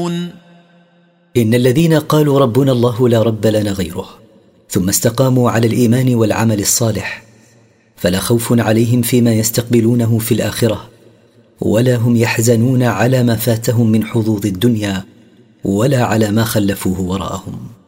إن الذين قالوا ربنا الله لا رب لنا غيره ثم استقاموا على الإيمان والعمل الصالح فلا خوف عليهم فيما يستقبلونه في الآخرة ولا هم يحزنون على ما فاتهم من حظوظ الدنيا ولا على ما خلفوه وراءهم.